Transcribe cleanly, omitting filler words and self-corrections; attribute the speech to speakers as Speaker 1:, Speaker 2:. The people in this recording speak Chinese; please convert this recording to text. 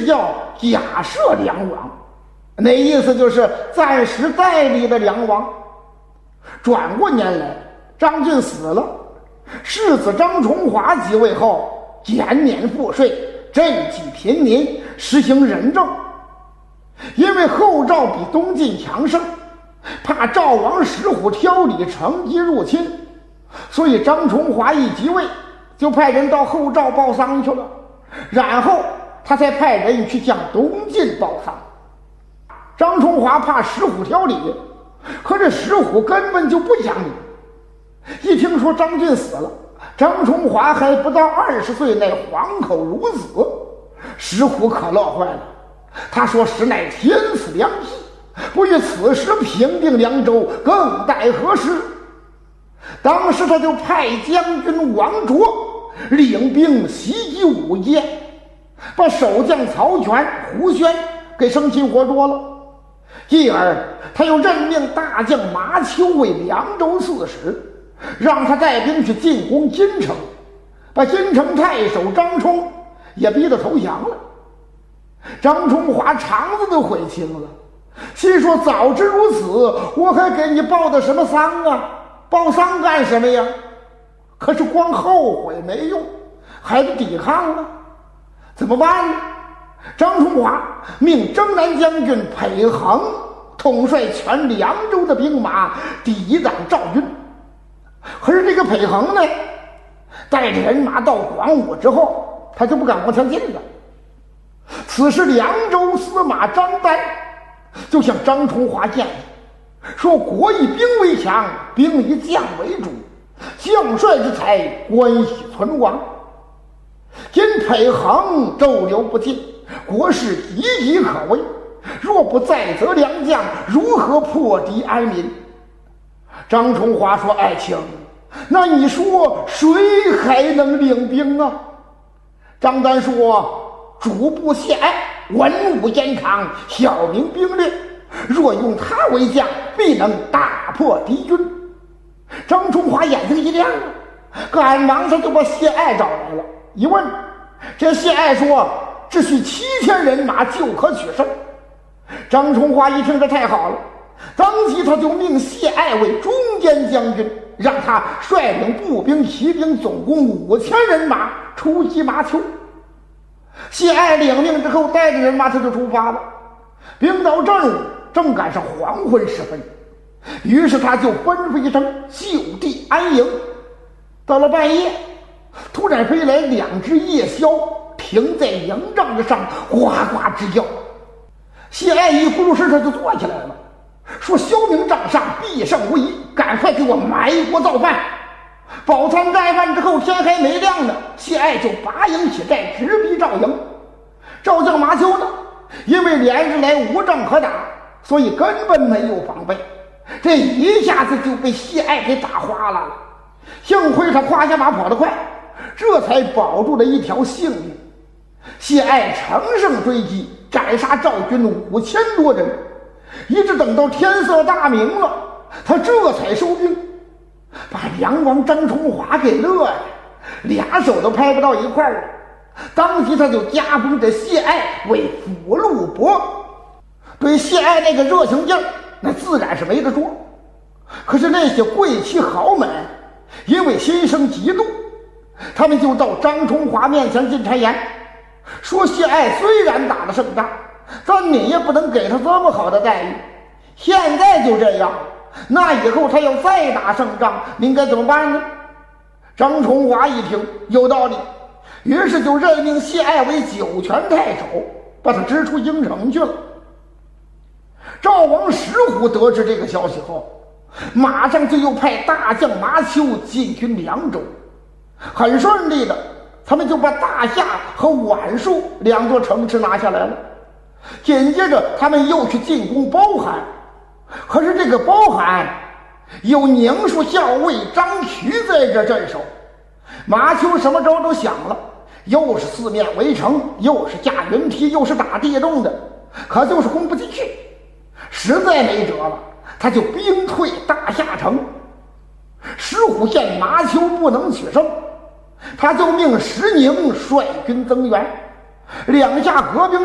Speaker 1: 叫假设梁王，那意思就是暂时代理的梁王。转过年来，张俊死了，世子张崇华即位后，减免赋税，赈济贫民，实行仁政。因为后赵比东晋强盛，怕赵王石虎挑理乘机入侵，所以张崇华一即位，就派人到后赵报丧去了，然后他才派人去向东晋报丧。张崇华怕石虎挑理，可这石虎根本就不讲理。一听说张俊死了，张崇华还不到20岁，乃黄口孺子，石虎可乐坏了。他说：“实乃天赐良机，不于此时平定凉州，更待何时？”当时他就派将军王卓领兵袭击武邺，把守将曹全、胡宣给生擒活捉了。继而他又任命大将马丘为凉州刺史，让他带兵去进攻金城，把金城太守张冲也逼得投降了。张崇华肠子都悔青了，心说早知如此，我还给你报的什么丧啊？报丧干什么呀？可是光后悔没用，还得抵抗啊！怎么办呢？张崇华命征南将军裴恒统帅全凉州的兵马抵挡赵军。可是这个裴恒呢，带着人马到广武之后，他就不敢往前进了。此时凉州司马张丹就向张崇华建议说：“国以兵为强，兵以将为主，将帅之才，关系存亡。今裴恒周流不进，国势岌岌可危，若不再择良将，如何破敌安民？”张崇华说：“爱卿，那你说谁还能领兵啊？”张丹说：“主簿谢爱文武健康，晓明兵略，若用他为将，必能大破敌军。”张崇华眼睛一亮啊，赶忙他就把谢爱找来了。一问，这谢爱说只需7000人马就可取胜。张崇华一听这太好了，当即他就命谢爱为中间将军，让他率领步兵骑兵总共5000人马出击马丘。谢爱领命之后，带着人马他就出发了。兵到正午，正赶上黄昏时分，于是他就奔飞声就地安营。到了半夜，突然飞来2只夜枭，停在营帐之上，呱呱直叫。谢爱一呼噜身他就坐起来了，说：“枭明帐上必胜无疑，赶快给我埋锅造饭。”饱餐斋饭之后，天还没亮呢，谢爱就拔营起寨，直逼赵营。赵将马丘呢，因为连日来无仗可打，所以根本没有防备，这一下子就被谢爱给打花了。幸亏他胯下马跑得快，这才保住了一条性命。谢爱乘胜追击，斩杀赵军5000多人，一直等到天色大明了，他这才收兵，把梁王张崇华给乐呀，俩手都拍不到一块儿了。当即他就加封这谢爱为辅路伯，对谢爱那个热情劲儿，那自然是没得说。可是那些贵戚豪门因为心生嫉妒，他们就到张崇华面前进谗言，说谢爱虽然打了胜仗，但你也不能给他这么好的待遇。现在就这样，那以后他要再打胜仗，您该怎么办呢？张崇华一听有道理，于是就任命谢爱为酒泉太守，把他支出京城去了。赵王石虎得知这个消息后，马上就又派大将马丘进军凉州，很顺利的，他们就把大夏和宛树2座城池拿下来了。紧接着他们又去进攻包含，可是这个包含有宁树校尉张渠在这镇守，马丘什么招都想了，又是四面围城，又是架云梯，又是打地洞的，可就是攻不进去，实在没辙了，他就兵退大夏城。石虎见马丘不能取胜，他就命石宁率军增援，两下合兵